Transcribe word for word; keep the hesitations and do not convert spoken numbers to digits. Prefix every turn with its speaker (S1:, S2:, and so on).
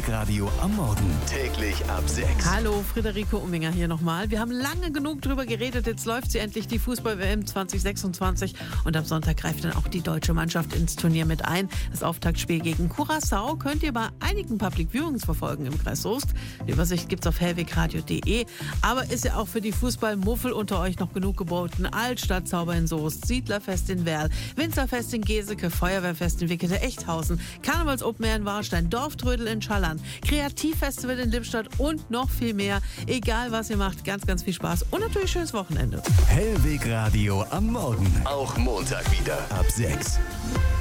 S1: Hellweg Radio am Morgen. Täglich ab sechs.
S2: Hallo, Friederike Umminger hier nochmal. Wir haben lange genug drüber geredet. Jetzt läuft sie endlich, die Fußball-W M zwanzig sechsundzwanzig. Und am Sonntag greift dann auch die deutsche Mannschaft ins Turnier mit ein. Das Auftaktspiel gegen Curaçao könnt ihr bei einigen Public Viewings verfolgen im Kreis Soest. Die Übersicht gibt's auf hellwegradio punkt de. Aber ist ja auch für die Fußballmuffel unter euch noch genug geboten. Altstadtzauber in Soest, Siedlerfest in Werl, Winzerfest in Geseke, Feuerwehrfest in Wickede-Echthausen, Karnevals-Open Air in Warstein, Dorftrödel in Schallern, Kreativfestival in Lippstadt und noch viel mehr. Egal was ihr macht, ganz, ganz viel Spaß und natürlich schönes Wochenende.
S1: Hellweg Radio am Morgen. Auch Montag wieder ab sechs.